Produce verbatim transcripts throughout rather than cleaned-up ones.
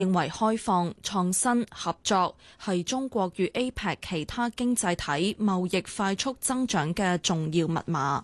認為開放、創新、合作係中國與 A P E C 其他經濟體貿易快速增長嘅重要密碼。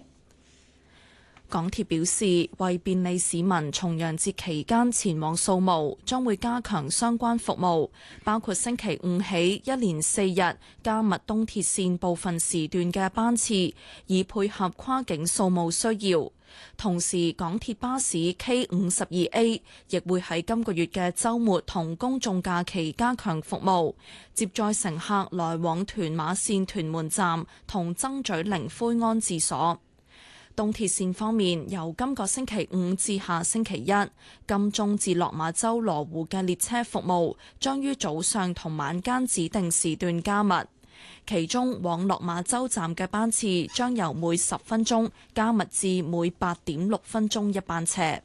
港鐵表示，為便利市民重陽節期間前往掃墓，將會加強相關服務，包括星期五起一連四日加密東鐵線部分時段嘅班次，以配合跨境掃墓需要。同時，港鐵巴士 K 五十二 A 亦會喺今個月嘅週末同公眾假期加強服務，接載乘客來往屯馬線屯門站同曾咀靈灰安置所。東鐵線方面，由今個星期五至下星期一，金鐘至落馬洲羅湖嘅列車服務將於早上同晚間指定時段加密，其中往落馬洲站嘅班次將由每十分鐘加密至每八點六分鐘一班車。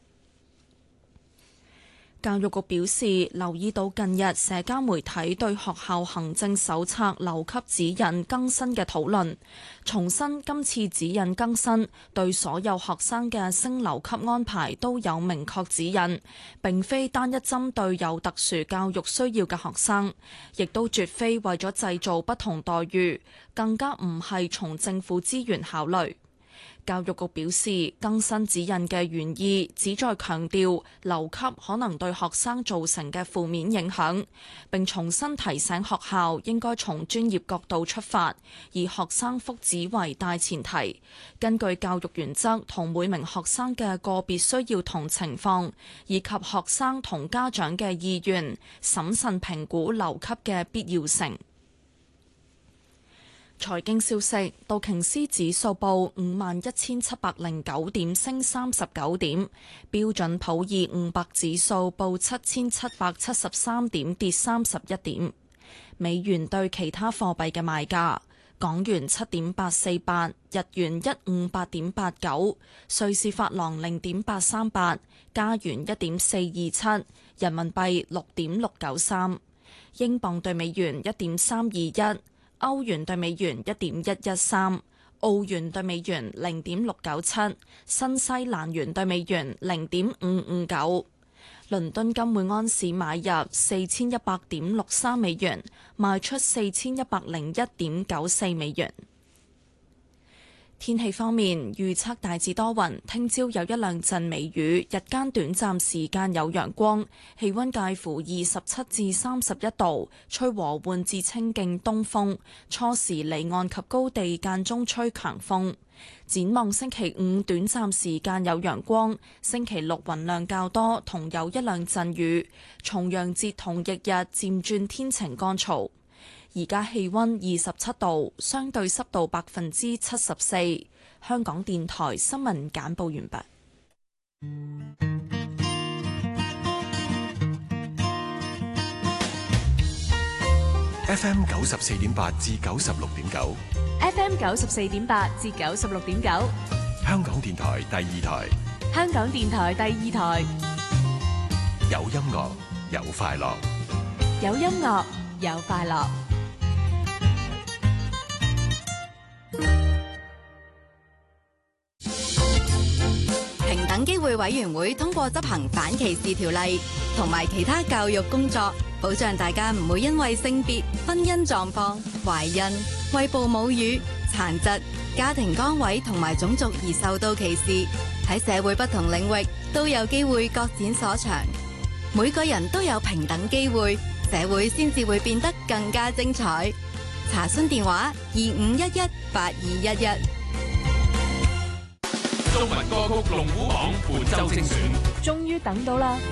教育局表示，留意到近日社交媒體對學校行政手冊留級指引更新嘅討論，重申今次指引更新對所有學生嘅升留級安排都有明確指引，並非單一針對有特殊教育需要嘅學生，亦都絕非為咗製造不同待遇，更加唔係從政府資源考慮。教育局表示，更新指引嘅原意旨在強調留級可能對學生造成嘅負面影響，並重新提醒學校應該從專業角度出發，以學生福祉為大前提，根據教育原則同每名學生嘅個別需要同情況，以及學生同家長嘅意願，審慎評估留級嘅必要性。財經消息，道瓊斯指數報五萬一千七百零九點，升三十九點；標準普爾五百指數報七千七百七十三點，跌三十一點。美元對其他貨幣嘅賣價：港元七點八四八，日元一五八點八九，瑞士法郎零點八三八，加元一點四二七，人民幣六點六九三，英鎊對美元一點三二一。歐元對美元一點一一三，澳元對美元零點六九七，新西蘭元對美元零點五五九。倫敦金每安士買入四千一百點六三美元，賣出四千一百零一點九四美元。天氣方面，預測大致多雲，聽朝有一兩陣微雨，日間短暫時間有陽光，氣溫介乎二十七至三十一度，吹和緩至清勁東風，初時離岸及高地間中吹強風。展望星期五短暫時間有陽光，星期六雲量較多，同有一兩陣雨，重陽節同翌日漸轉天晴乾燥。而家氣溫二十七度，相對濕度百分之七十四。香港電台新聞簡報完畢。 F M 九十四點八至九十六點九 ，F M 九十四點八至九十六點九， 香港電台第二台， 香港電台第二台， 有音樂有快樂， 有音樂有快樂。 平等機會委員會通過執行反歧視條例同埋其他教育工作，保障大家唔會因為性別、婚姻狀況、懷孕、餵哺母乳、殘疾、家庭崗位同埋種族而受到歧視。喺社會不同領域都有機會各展所長。每個人都有平等機會，社會先至會變得更加精彩。查詢電話：二五一一八二一一。 中文歌曲龍虎榜本周精選， 終於等到啦！